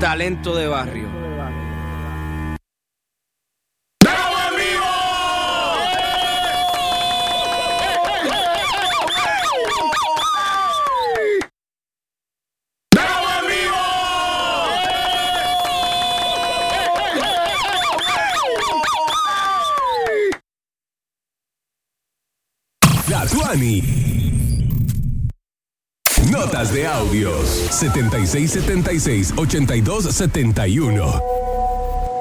talento de barrio. La Tuani. Notas de audios 7676-8271.